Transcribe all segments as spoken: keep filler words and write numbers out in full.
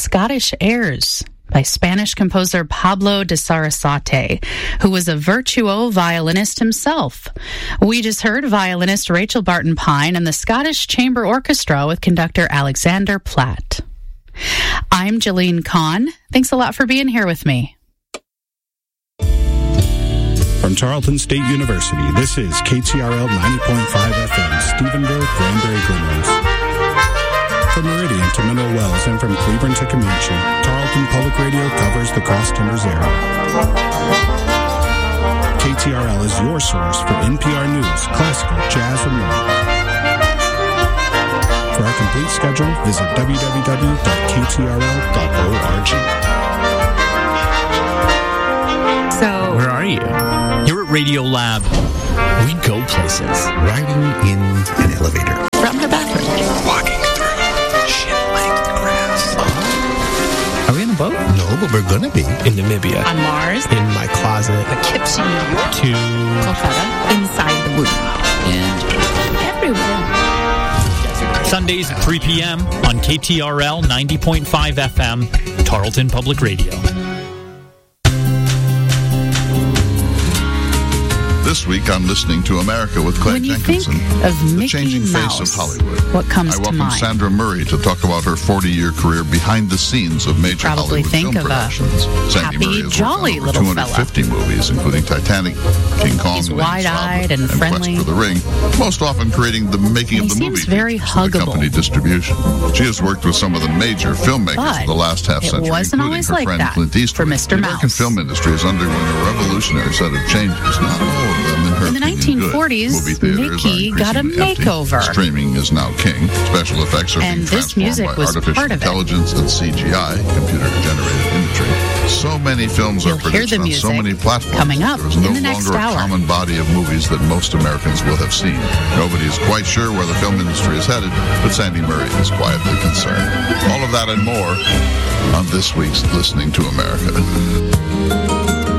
Scottish Airs by Spanish composer Pablo de Sarasate, who was a virtuoso violinist himself. We just heard violinist Rachel Barton Pine and the Scottish Chamber Orchestra with conductor Alexander Platt. I'm Jalene Kahn. Thanks a lot for being here with me. From Tarleton State University, this is K T R L ninety point five F M, Stephenville, Granbury, Glenrose. From Meridian to Mineral Wells and from Cleburne to Comanche, Tarleton Public Radio covers the Cross Timbers area. K T R L is your source for N P R news, classical, jazz, and more. For our complete schedule, visit w w w dot k t r l dot org. So, where are you? You're at Radio Lab. We go places. Riding in an elevator. From her bathroom. Walking through shit-like grass. Are we on a boat? No, but we're gonna be. In Namibia. On Mars. In my closet. Poughkeepsie, New York. To Calcutta. Inside the womb. And everywhere. Sundays at three p.m. on K T R L ninety point five F M, Tarleton Public Radio. This week on Listening to America with Claire when you Jenkinson, think of the Mickey changing Mouse, face of Hollywood. What comes I to welcome mind? Sandra Murray to talk about her forty-year career behind the scenes of major Probably Hollywood think film of a productions. Sandy happy, Murray has jolly worked on over little two hundred fifty fella. movies, including Titanic, King Kong, He's Lady wide-eyed Saba, and friendly. Quest for the Ring, most often creating the making And of he the movie seems very features and the huggable. company distribution. She has worked with some of the major filmmakers But of the last half it century, wasn't including always her like friend that Clint Eastwood. for Mister The American Mouse. film industry is undergoing a revolutionary set of changes, not all of them in her In the opinion, nineteen good. forties, Movie theaters are Mickey got a increasingly empty. makeover. Streaming is now king. Special effects are And being this transformed music by was artificial part of it. intelligence and C G I, computer-generated imagery. So many films You'll are hear produced the on music so many platforms. coming up there is no in the next longer hour. a common body of movies that most Americans will have seen. Nobody is quite sure where the film industry is headed, but Sandy Murray is quietly concerned. All of that and more on this week's Listening to America.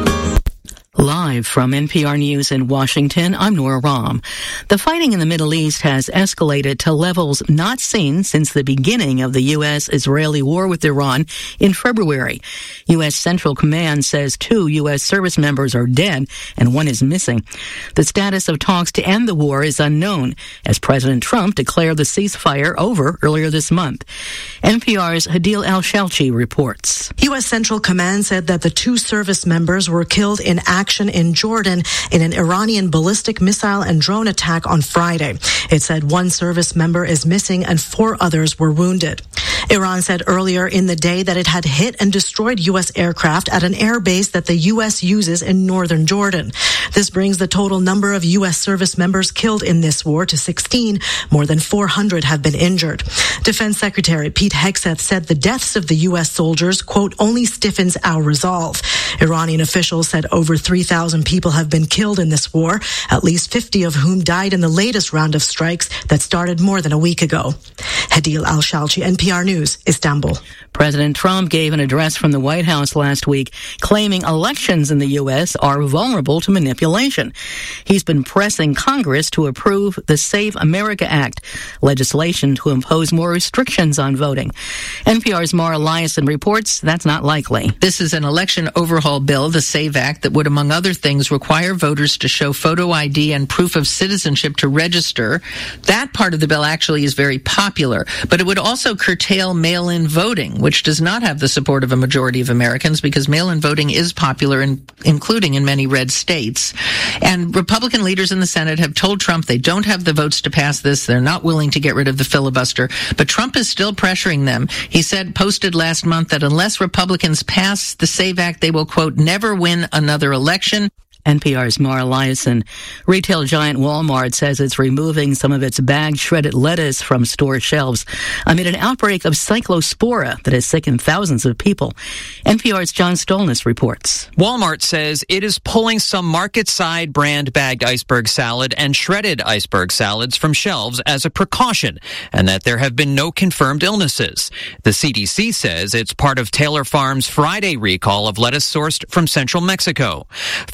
Live from N P R News in Washington, I'm Nora Rahm. The fighting in the Middle East has escalated to levels not seen since the beginning of the U S Israeli war with Iran in February. U S Central Command says two U S service members are dead and one is missing. The status of talks to end the war is unknown, as President Trump declared the ceasefire over earlier this month. N P R's Hadil Al-Shalchi reports. U S Central Command said that the two service members were killed in action in Jordan in an Iranian ballistic missile and drone attack on Friday. It said one service member is missing and four others were wounded. Iran said earlier in the day that it had hit and destroyed U S aircraft at an air base that the U S uses in northern Jordan. This brings the total number of U S service members killed in this war to sixteen. More than four hundred have been injured. Defense Secretary Pete Hegseth said the deaths of the U S soldiers, quote, only stiffens our resolve. Iranian officials said over three thousand people have been killed in this war, at least fifty of whom died in the latest round of strikes that started more than a week ago. Hadil Al-Shalchi, N P R News, Istanbul. President Trump gave an address from the White House last week claiming elections in the U S are vulnerable to manipulation. He's been pressing Congress to approve the Save America Act, legislation to impose more restrictions on voting. N P R's Mara Liasson reports that's not likely. This is an election overhaul bill, the SAVE Act, that would, among other things, require voters to show photo I D and proof of citizenship to register. That part of the bill actually is very popular, but it would also curtail mail-in voting, which does not have the support of a majority of Americans because mail-in voting is popular, in, including in many red states. And Republican leaders in the Senate have told Trump they don't have the votes to pass this. They're not willing to get rid of the filibuster, but Trump is still pressuring them. He said, posted last month, that unless Republicans pass the SAVE Act, they will, quote, never win another election. N P R's Mara Liasson. Retail giant Walmart says it's removing some of its bagged shredded lettuce from store shelves amid an outbreak of cyclospora that has sickened thousands of people. N P R's John Stolnis reports. Walmart says it is pulling some market-side brand bagged iceberg salad and shredded iceberg salads from shelves as a precaution, and that there have been no confirmed illnesses. The C D C says it's part of Taylor Farms' Friday recall of lettuce sourced from central Mexico. Federal regulators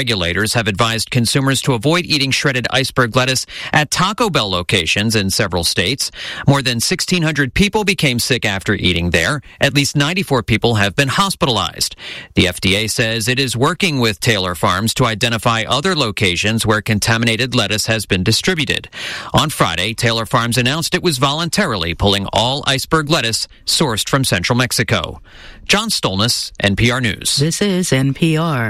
regulators have advised consumers to avoid eating shredded iceberg lettuce at Taco Bell locations in several states. More than sixteen hundred people became sick after eating there. At least ninety-four people have been hospitalized. The F D A says it is working with Taylor Farms to identify other locations where contaminated lettuce has been distributed. On Friday, Taylor Farms announced it was voluntarily pulling all iceberg lettuce sourced from central Mexico. John Stolness, N P R News. This is N P R.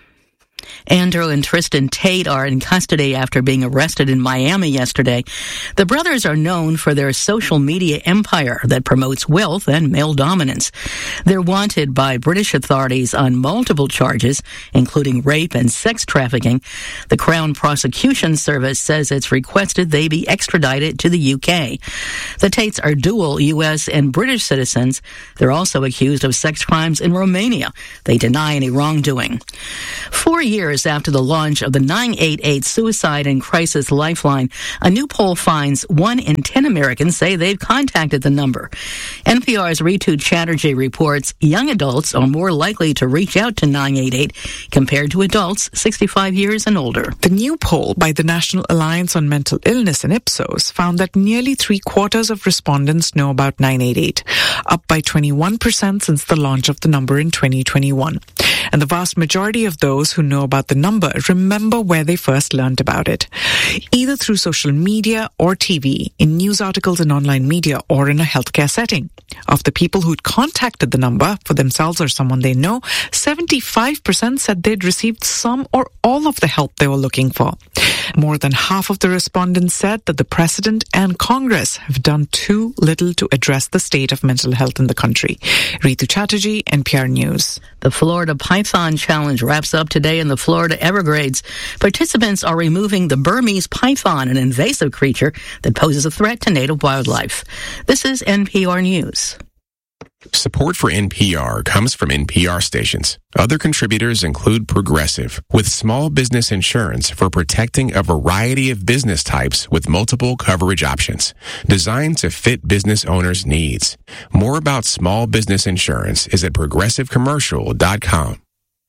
Andrew and Tristan Tate are in custody after being arrested in Miami yesterday. The brothers are known for their social media empire that promotes wealth and male dominance. They're wanted by British authorities on multiple charges, including rape and sex trafficking. The Crown Prosecution Service says it's requested they be extradited to the U K. The Tates are dual U S and British citizens. They're also accused of sex crimes in Romania. They deny any wrongdoing. Four years after the launch of the nine eight eight Suicide and Crisis Lifeline, a new poll finds one in ten Americans say they've contacted the number. N P R's Ritu Chatterjee reports young adults are more likely to reach out to nine eight eight compared to adults sixty-five years and older. The new poll by the National Alliance on Mental Illness and Ipsos found that nearly three quarters of respondents know about nine eight eight, up by twenty-one percent since the launch of the number in twenty twenty-one. And the vast majority of those who know about the number remember where they first learned about it, either through social media or T V, in news articles and online media, or in a healthcare setting. Of the people who'd contacted the number for themselves or someone they know, seventy-five percent said they'd received some or all of the help they were looking for. More than half of the respondents said that the President and Congress have done too little to address the state of mental health in the country. Ritu Chatterjee, N P R News. The Florida Python Challenge wraps up today in the Florida Everglades. Participants are removing the Burmese python, an invasive creature that poses a threat to native wildlife. This is N P R News. Support for N P R comes from N P R stations. Other contributors include Progressive, with small business insurance for protecting a variety of business types with multiple coverage options, designed to fit business owners' needs. More about small business insurance is at progressive commercial dot com.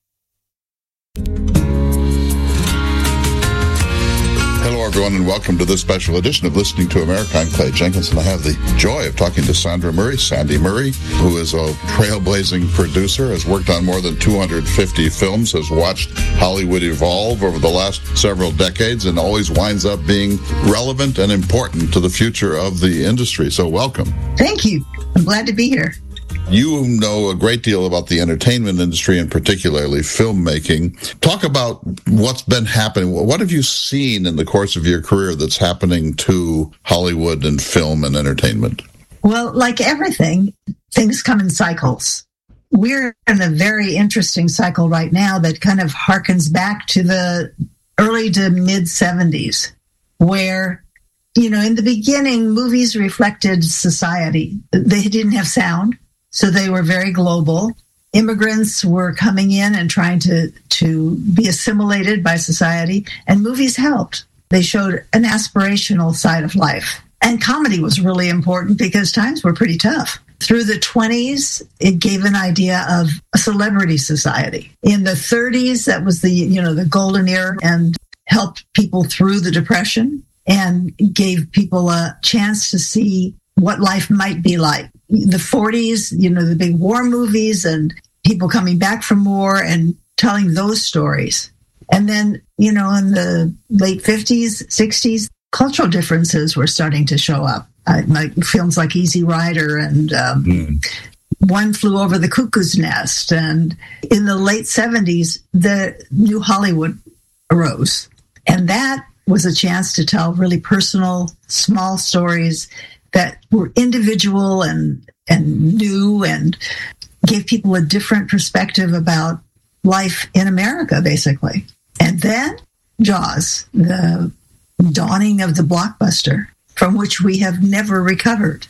Hello, everyone, and welcome to this special edition of Listening to America. I'm Clay Jenkins, and I have the joy of talking to Sandra Murray, Sandy Murray, who is a trailblazing producer, has worked on more than two hundred fifty films, has watched Hollywood evolve over the last several decades, and always winds up being relevant and important to the future of the industry. So welcome. Thank you. I'm glad to be here. You know a great deal about the entertainment industry and particularly filmmaking. Talk about what's been happening. What have you seen in the course of your career that's happening to Hollywood and film and entertainment? Well, like everything, things come in cycles. We're in a very interesting cycle right now that kind of harkens back to the early to mid seventies, where, you know, in the beginning, movies reflected society. They didn't have sound. So they were very global. Immigrants were coming in and trying to, to be assimilated by society, and movies helped. They showed an aspirational side of life. And comedy was really important because times were pretty tough. Through the twenties, it gave an idea of a celebrity society. In the thirties, that was the, you know, the golden era, and helped people through the Depression and gave people a chance to see what life might be like. The forties, you know, the big war movies and people coming back from war and telling those stories. And then, you know, in the late fifties, sixties, cultural differences were starting to show up. Uh, like films like Easy Rider and um, mm. One Flew Over the Cuckoo's Nest. And in the late seventies, the new Hollywood arose. And that was a chance to tell really personal, small stories that were individual and, and new and gave people a different perspective about life in America, basically. And then Jaws, the dawning of the blockbuster, from which we have never recovered.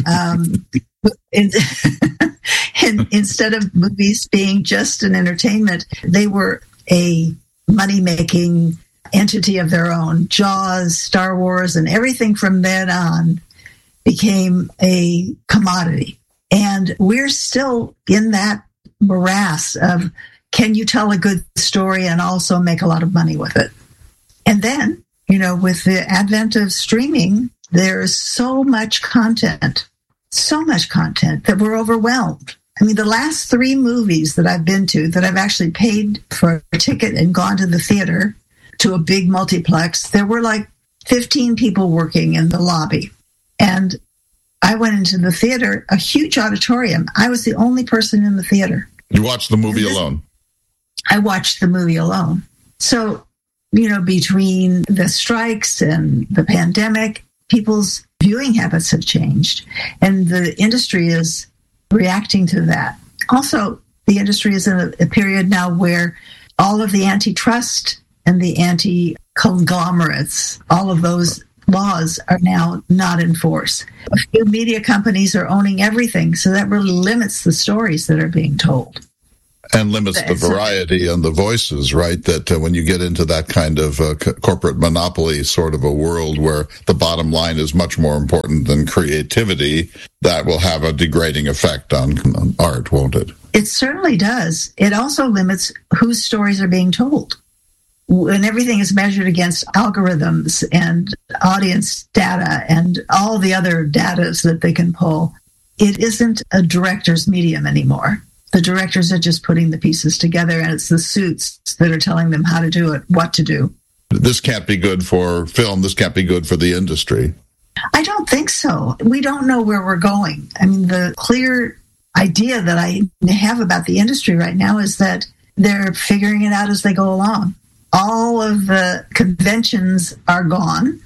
Um, in, and instead of movies being just an entertainment, they were a money-making entity of their own. Jaws, Star Wars, and everything from then on became a commodity. And we're still in that morass of can you tell a good story and also make a lot of money with it? And then, you know, with the advent of streaming, there's so much content, so much content that we're overwhelmed. I mean, the last three movies that I've been to, that I've actually paid for a ticket and gone to the theater, to a big multiplex, there were like fifteen people working in the lobby. And I went into the theater, a huge auditorium. I was the only person in the theater. You watched the movie alone? I watched the movie alone. So, you know, between the strikes and the pandemic, people's viewing habits have changed. And the industry is reacting to that. Also, the industry is in a, a period now where all of the antitrust and the anti-conglomerates, all of those laws are now not in force. A few media companies are owning everything, so that really limits the stories that are being told. And limits the variety and the voices, right? That uh, when you get into that kind of uh, c- corporate monopoly sort of a world where the bottom line is much more important than creativity, that will have a degrading effect on, on art, won't it? It certainly does. It also limits whose stories are being told. When everything is measured against algorithms and audience data and all the other data that they can pull, it isn't a director's medium anymore. The directors are just putting the pieces together, and it's the suits that are telling them how to do it, what to do. This can't be good for film. This can't be good for the industry. I don't think so. We don't know where we're going. I mean, the clear idea that I have about the industry right now is that they're figuring it out as they go along. All of the conventions are gone,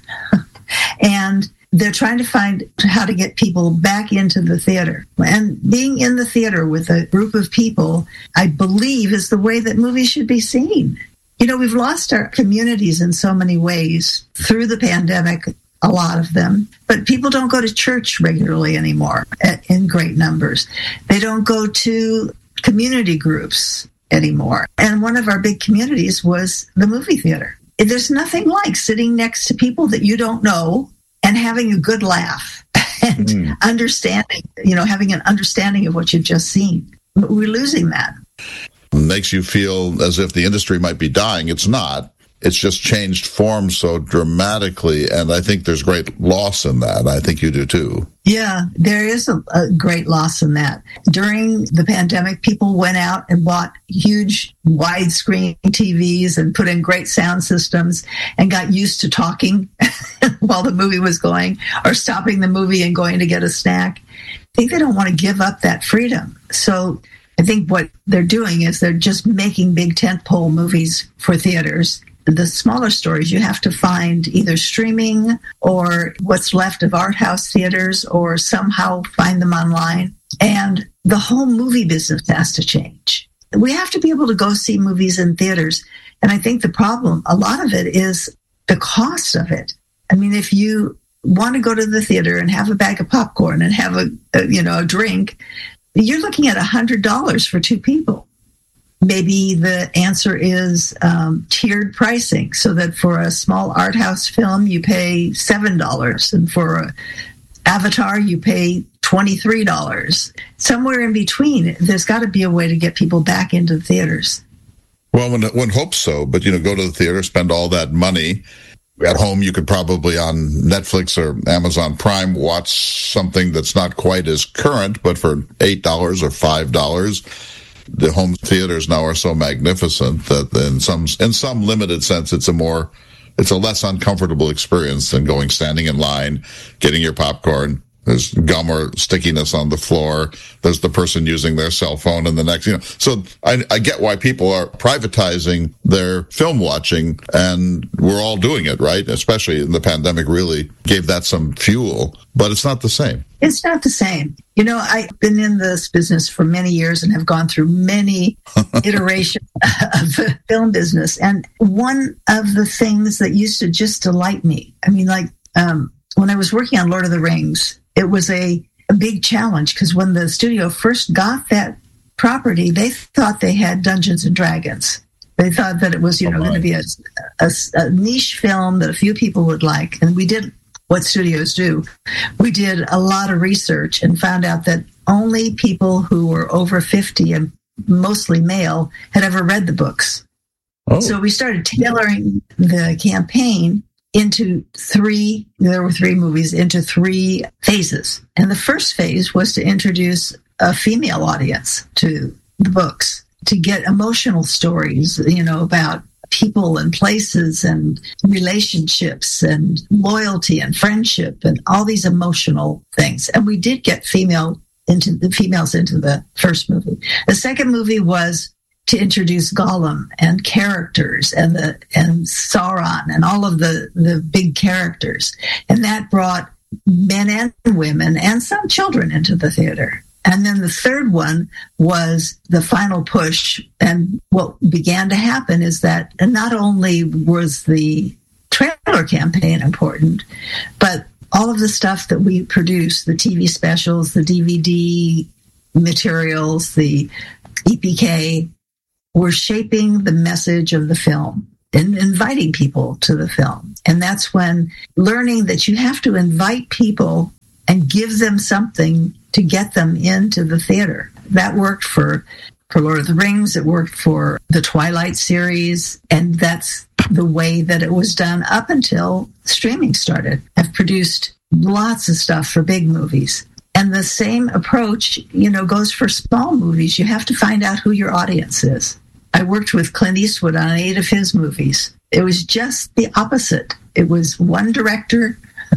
and they're trying to find how to get people back into the theater. And being in the theater with a group of people, I believe, is the way that movies should be seen. You know, we've lost our communities in so many ways through the pandemic, a lot of them. But people don't go to church regularly anymore in great numbers. They don't go to community groups anymore. And one of our big communities was the movie theater. There's nothing like sitting next to people that you don't know and having a good laugh and mm. understanding, you know, having an understanding of what you've just seen. We're losing that. It makes you feel as if the industry might be dying. It's not. It's just changed form so dramatically, and I think there's great loss in that. I think you do too. Yeah, there is a, a great loss in that. During the pandemic, people went out and bought huge widescreen T Vs and put in great sound systems and got used to talking while the movie was going, or stopping the movie and going to get a snack. I think they don't want to give up that freedom. So I think what they're doing is they're just making big tentpole movies for theaters. The smaller stories you have to find either streaming or what's left of art house theaters, or somehow find them online. And the whole movie business has to change. We have to be able to go see movies in theaters. And I think the problem, a lot of it, is the cost of it. I mean, if you want to go to the theater and have a bag of popcorn and have a, a you know, a drink, you're looking at one hundred dollars for two people. Maybe the answer is um, tiered pricing, so that for a small art house film, you pay seven dollars, and for a Avatar, you pay twenty-three dollars. Somewhere in between, there's got to be a way to get people back into the theaters. Well, one, one hopes so, but, you know, go to the theater, spend all that money. At home, you could probably on Netflix or Amazon Prime watch something that's not quite as current, but for eight dollars or five dollars. The home theaters now are so magnificent that in some in some limited sense, it's a more, it's a less uncomfortable experience than going standing in line, getting your popcorn. There's gum or stickiness on the floor. There's the person using their cell phone and the next, you know. So I, I get why people are privatizing their film watching, and we're all doing it, right? Especially in the pandemic really gave that some fuel, but it's not the same. It's not the same. You know, I've been in this business for many years and have gone through many iterations of the film business. And one of the things that used to just delight me, I mean, like um, when I was working on Lord of the Rings, it was a, a big challenge, because when the studio first got that property, they thought they had Dungeons and Dragons. They thought that it was, you know, oh, going to be a, a, a niche film that a few people would like. And we did what studios do. We did a lot of research and found out that only people who were over fifty and mostly male, had ever read the books. Oh. So we started tailoring the campaign into three, there were three movies, into three phases. And the first phase was to introduce a female audience to the books, to get emotional stories, you know, about people and places and relationships and loyalty and friendship and all these emotional things. And we did get female into the females into the first movie. The second movie was to introduce Gollum and characters and the and Sauron and all of the, the big characters. And that brought men and women and some children into the theater. And then the third one was the final push. And what began to happen is that not only was the trailer campaign important, but all of the stuff that we produced, the T V specials, the D V D materials, the E P K, were shaping the message of the film and inviting people to the film. And that's when learning that you have to invite people and give them something to get them into the theater. That worked for, for Lord of the Rings. It worked for the Twilight series. And that's the way that it was done up until streaming started. I've produced lots of stuff for big movies. And the same approach, you know, goes for small movies. You have to find out who your audience is. I worked with Clint Eastwood on eight of his movies. It was just the opposite. It was one director,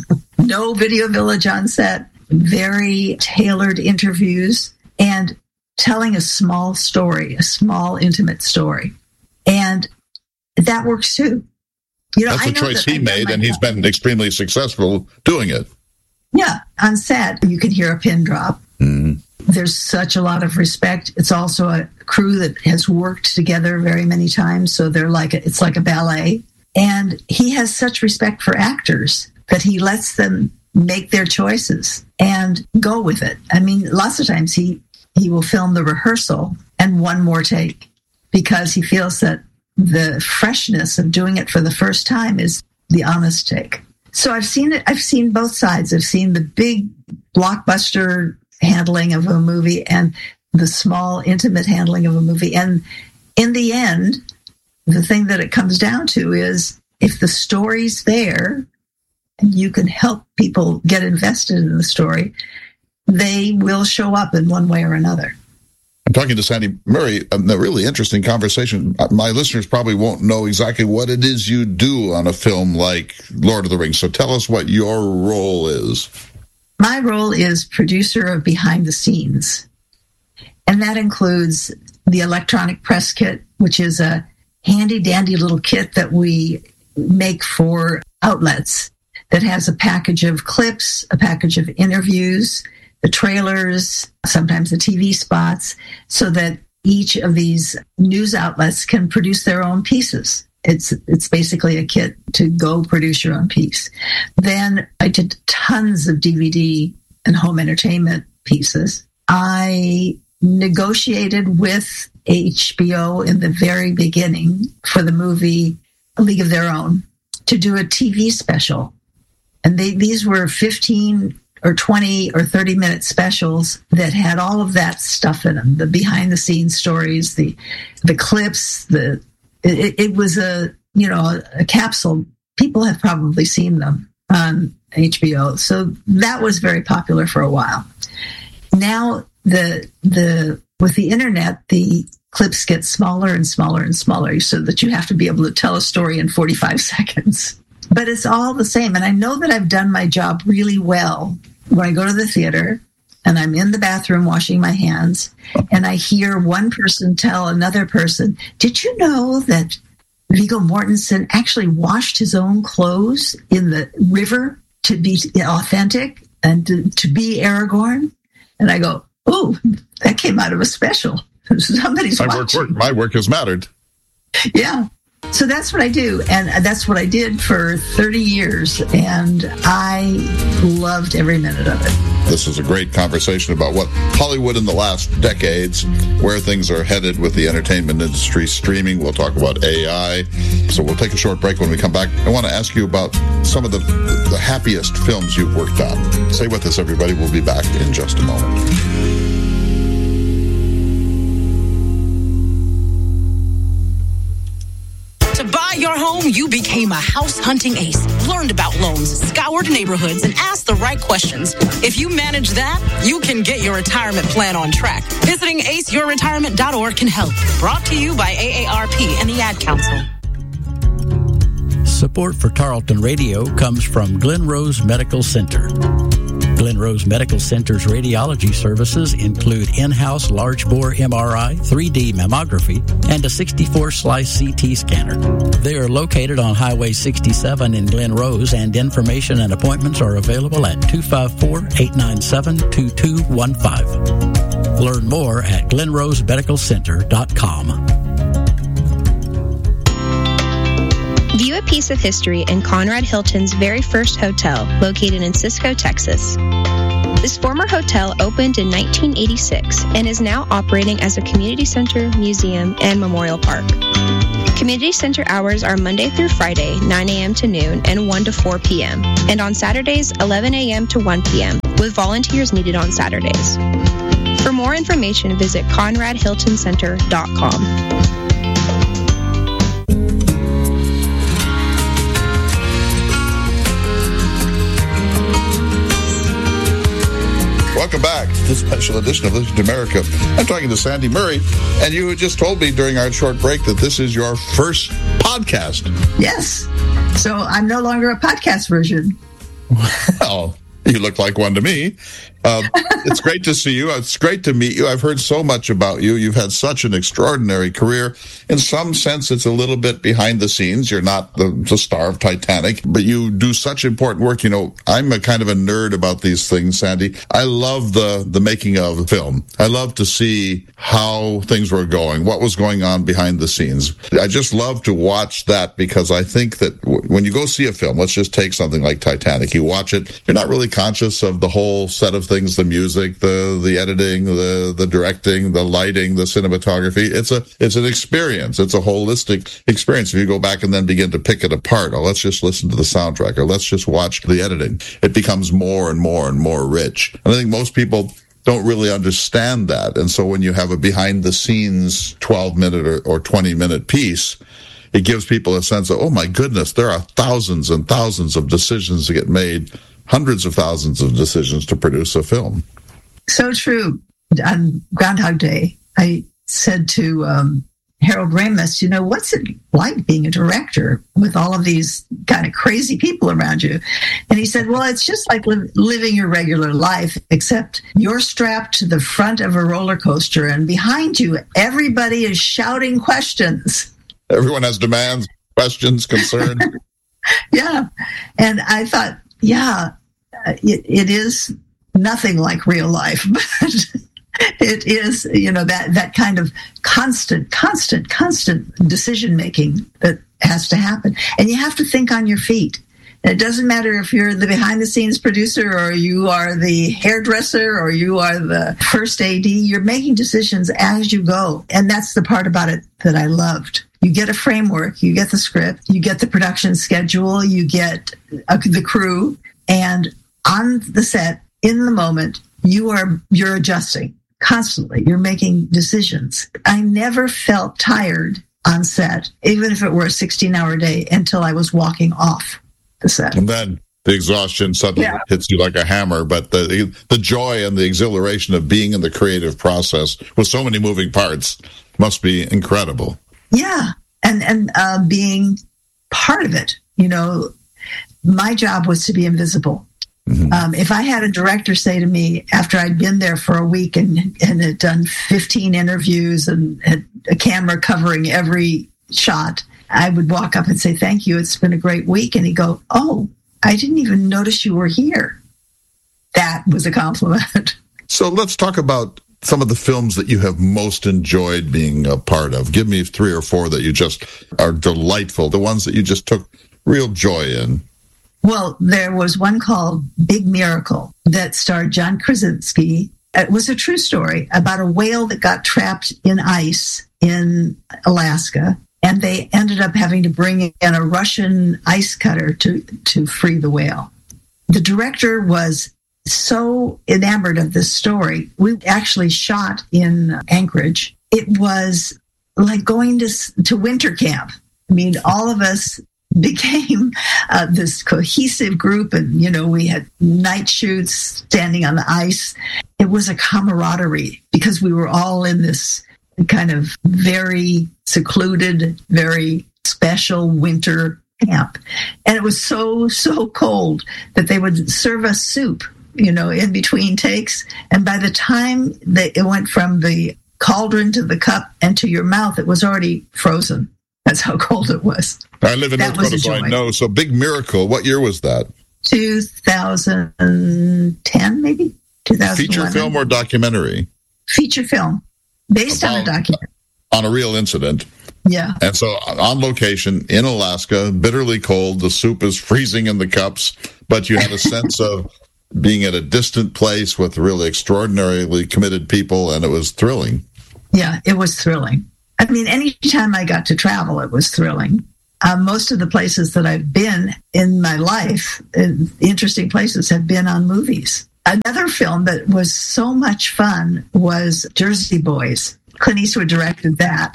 no Video Village on set, very tailored interviews, and telling a small story, a small, intimate story. And that works too. You know, That's I a know choice that he made, and he's been extremely successful doing it. Yeah, on set, you can hear a pin drop. Mm. There's such a lot of respect. It's also a crew that has worked together very many times, so they're like a, it's like a ballet. And he has such respect for actors that he lets them make their choices and go with it. I mean, lots of times he, he will film the rehearsal and one more take because he feels that the freshness of doing it for the first time is the honest take. So I've seen it. I've seen both sides. I've seen the big blockbuster handling of a movie and the small, intimate handling of a movie. And in the end, the thing that it comes down to is if the story's there and you can help people get invested in the story, they will show up in one way or another. I'm talking to Sandy Murray, a really interesting conversation. My listeners probably won't know exactly what it is you do on a film like Lord of the Rings. So tell us what your role is. My role is producer of behind the scenes. And that includes the electronic press kit, which is a handy dandy little kit that we make for outlets that has a package of clips, a package of interviews, the trailers, sometimes the T V spots, so that each of these news outlets can produce their own pieces. It's it's basically a kit to go produce your own piece. Then I did tons of D V D and home entertainment pieces. I negotiated with H B O in the very beginning for the movie A League of Their Own to do a T V special. And they, these were fifteen or twenty or thirty minute specials that had all of that stuff in them, the behind the scenes stories, the the clips, the it, it was a, you know, a capsule. People have probably seen them on H B O. So that was very popular for a while. Now the the with the internet, the clips get smaller and smaller and smaller so that you have to be able to tell a story in forty-five seconds. But it's all the same. And I know that I've done my job really well when I go to the theater and I'm in the bathroom washing my hands and I hear one person tell another person, did you know that Viggo Mortensen actually washed his own clothes in the river to be authentic and to, to be Aragorn? And I go, oh, that came out of a special. Somebody's my watching. Work, work, my work has mattered. Yeah. So that's what I do. And that's what I did for thirty years. And I loved every minute of it. This is a great conversation about what Hollywood in the last decades, where things are headed with the entertainment industry, streaming. We'll talk about A I. So we'll take a short break. When we come back, I want to ask you about some of the, the happiest films you've worked on. Stay with us, everybody. We'll be back in just a moment. became a house hunting ace, learned about loans, scoured neighborhoods, and asked the right questions. If you manage that, you can get your retirement plan on track. Visiting ace your retirement dot org can help. Brought to you by A A R P and the Ad Council. Support for Tarleton Radio comes from Glen Rose Medical Center. Glen Rose Medical Center's radiology services include in-house large-bore M R I, three D mammography, and a sixty-four slice C T scanner. They are located on Highway sixty-seven in Glen Rose, and information and appointments are available at two five four, eight nine seven, two two one five. Learn more at glen rose medical center dot com. View a piece of history in Conrad Hilton's very first hotel, located in Cisco, Texas. This former hotel opened in nineteen eighty-six and is now operating as a community center, museum, and memorial park. Community center hours are Monday through Friday, nine a.m. to noon and one to four p.m., and on Saturdays, eleven a.m. to one p.m., with volunteers needed on Saturdays. For more information, visit conrad hilton center dot com. Welcome back to this special edition of Listen to America. I'm talking to Sandy Murray, and you had just told me during our short break that this is your first podcast. Yes. So I'm no longer a podcast version. Well, you look like one to me. Uh, it's great to see you. It's great to meet you. I've heard so much about you. You've had such an extraordinary career. In some sense, it's a little bit behind the scenes. You're not the, the star of Titanic, but you do such important work. You know, I'm a kind of a nerd about these things, Sandy. I love the, the making of film. I love to see how things were going, what was going on behind the scenes. I just love to watch that because I think that w- when you go see a film, let's just take something like Titanic, you watch it, you're not really conscious of the whole set of things, the music, the the editing, the the directing, the lighting, the cinematography. It's a it's an experience. It's a holistic experience. If you go back and then begin to pick it apart, or let's just listen to the soundtrack, or let's just watch the editing, it becomes more and more and more rich. And I think most people don't really understand that. And so when you have a behind the scenes twelve minute or, or twenty minute piece, it gives people a sense of, oh my goodness, there are thousands and thousands of decisions to get made, hundreds of thousands of decisions to produce a film. So true. On Groundhog Day, I said to um, Harold Ramis, you know, what's it like being a director with all of these kind of crazy people around you? And he said, well, it's just like li- living your regular life, except you're strapped to the front of a roller coaster, and behind you, everybody is shouting questions. Everyone has demands, questions, concerns. Yeah. And I thought, yeah, it, it is nothing like real life, but it is, you know, that, that kind of constant, constant, constant decision making that has to happen. And you have to think on your feet. And it doesn't matter if you're the behind the scenes producer or you are the hairdresser or you are the first A D, you're making decisions as you go. And that's the part about it that I loved. You get a framework, you get the script, you get the production schedule, you get uh, the crew, and on the set, in the moment, you are, you're adjusting constantly. You're making decisions. I never felt tired on set, even if it were a sixteen hour day, until I was walking off the set. And then the exhaustion suddenly yeah. hits you like a hammer, but the the joy and the exhilaration of being in the creative process with so many moving parts must be incredible. Yeah, and and uh, being part of it. You know, my job was to be invisible. Mm-hmm. Um, if I had a director say to me after I'd been there for a week and, and had done fifteen interviews and had a camera covering every shot, I would walk up and say, thank you, it's been a great week. And he'd go, oh, I didn't even notice you were here. That was a compliment. So let's talk about some of the films that you have most enjoyed being a part of. Give me three or four that you just are delightful, the ones that you just took real joy in. Well, there was one called Big Miracle that starred John Krasinski. It was a true story about a whale that got trapped in ice in Alaska, and they ended up having to bring in a Russian ice cutter to, to free the whale. The director was so enamored of this story. We actually shot in Anchorage. It was like going to, to winter camp. I mean, all of us became uh, this cohesive group. And, you know, we had night shoots, standing on the ice. It was a camaraderie because we were all in this kind of very secluded, very special winter camp. And it was so, so cold that they would serve us soup, you know, in between takes. And by the time that it went from the cauldron to the cup and to your mouth, it was already frozen. That's how cold it was. I live in That North was a Dakota, so I joy. know. So Big Miracle, what year was that? two thousand ten, maybe? two thousand eleven. Feature film or documentary? Feature film. Based on a documentary. On a real incident. Yeah. And so on location in Alaska, bitterly cold, the soup is freezing in the cups, but you had a sense of being at a distant place with really extraordinarily committed people, and it was thrilling. Yeah, it was thrilling. I mean, anytime I got to travel, it was thrilling. Uh, most of the places that I've been in my life, uh, interesting places, have been on movies. Another film that was so much fun was Jersey Boys. Clint Eastwood directed that.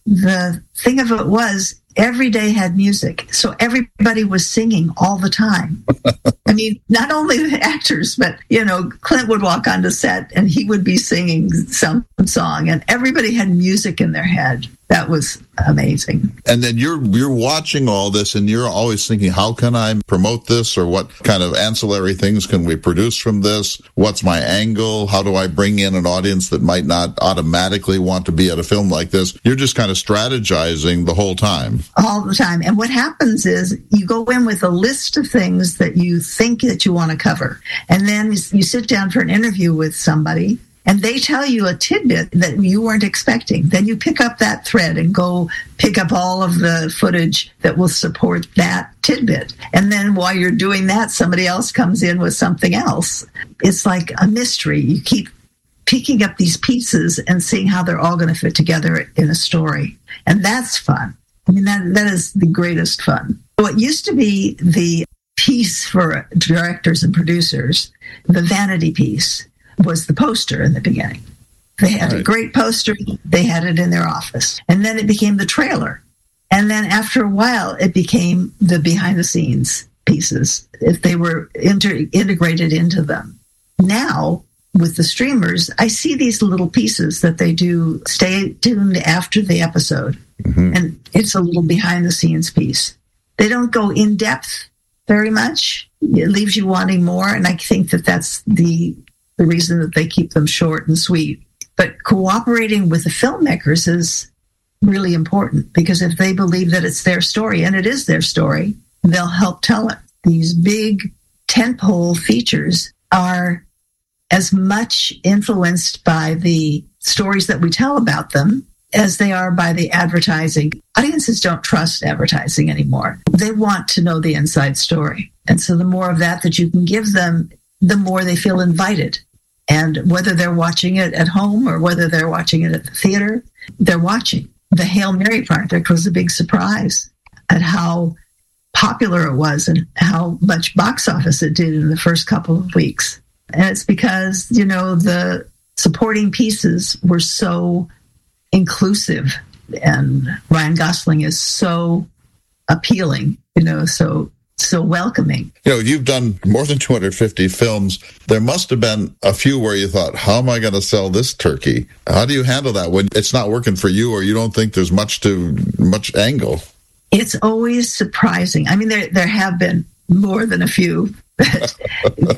The thing of it was, every day had music, so everybody was singing all the time. I mean, not only the actors, but, you know, Clint would walk onto set and he would be singing some song, and everybody had music in their head. That was amazing. And then you're you're watching all this, and you're always thinking, how can I promote this, or what kind of ancillary things can we produce from this? What's my angle? How do I bring in an audience that might not automatically want to be at a film like this? You're just kind of strategizing the whole time. All the time. And what happens is you go in with a list of things that you think that you want to cover. And then you sit down for an interview with somebody, and they tell you a tidbit that you weren't expecting. Then you pick up that thread and go pick up all of the footage that will support that tidbit. And then while you're doing that, somebody else comes in with something else. It's like a mystery. You keep picking up these pieces and seeing how they're all going to fit together in a story. And that's fun. I mean, that that is the greatest fun. What used to be the piece for directors and producers, the vanity piece, was the poster in the beginning. They had right. a great poster. They had it in their office. And then it became the trailer. And then after a while, it became the behind-the-scenes pieces, if they were inter- integrated into them. Now, with the streamers, I see these little pieces that they do stay tuned after the episode. Mm-hmm. And it's a little behind-the-scenes piece. They don't go in-depth very much. It leaves you wanting more. And I think that that's the the reason that they keep them short and sweet. But cooperating with the filmmakers is really important, because if they believe that it's their story, and it is their story, they'll help tell it. These big tentpole features are as much influenced by the stories that we tell about them as they are by the advertising. Audiences don't trust advertising anymore. They want to know the inside story. And so the more of that that you can give them, the more they feel invited. And whether they're watching it at home or whether they're watching it at the theater, they're watching. The Hail Mary project was a big surprise at how popular it was and how much box office it did in the first couple of weeks. And it's because, you know, the supporting pieces were so inclusive, and Ryan Gosling is so appealing, you know, so so welcoming. You know, you've done more than two hundred fifty films. There must have been a few where you thought, how am I going to sell this turkey? How do you handle that when it's not working for you, or you don't think there's much to much angle? It's always surprising. I mean, there there have been more than a few that,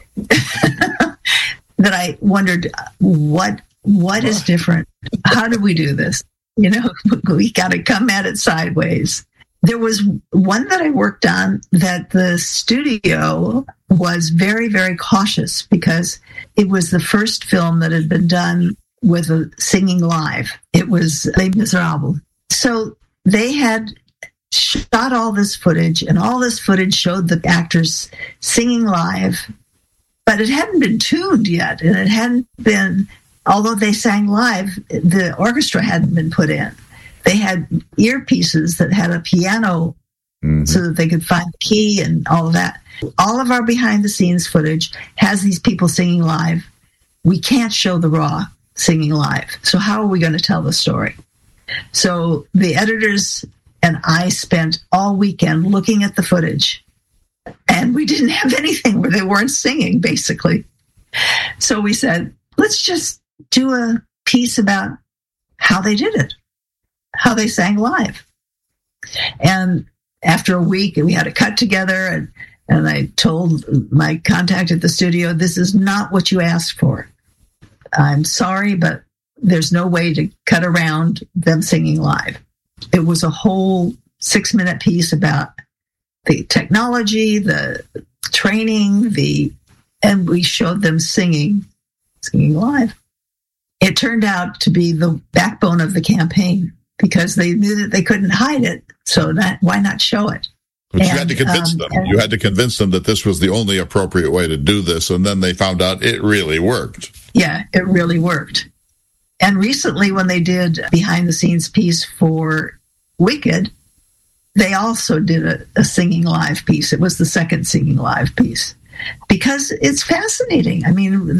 that I wondered, what what is different? How do we do this? You know, we got to come at it sideways. There was one that I worked on that the studio was very, very cautious, because it was the first film that had been done with a singing live. It was Les Miserables. So they had shot all this footage, and all this footage showed the actors singing live, but it hadn't been tuned yet, and it hadn't been, although they sang live, the orchestra hadn't been put in. They had earpieces that had a piano, mm-hmm. so that they could find the key and all of that. All of our behind-the-scenes footage has these people singing live. We can't show the raw singing live. So how are we going to tell the story? So the editors And I spent all weekend looking at the footage. And we didn't have anything where they weren't singing, basically. So we said, let's just do a piece about how they did it, how they sang live. And after a week, we had a cut together, and, and I told my contact at the studio, this is not what you asked for. I'm sorry, but there's no way to cut around them singing live. It was a whole six-minute piece about the technology, the training, the and we showed them singing, singing live. It turned out to be the backbone of the campaign because they knew that they couldn't hide it. So that why not show it? But and, you had to convince um, them. and, you had to convince them that this was the only appropriate way to do this, and then they found out it really worked. Yeah, it really worked. And recently, when they did a behind-the-scenes piece for Wicked, they also did a, a singing live piece. It was the second singing live piece because it's fascinating. I mean,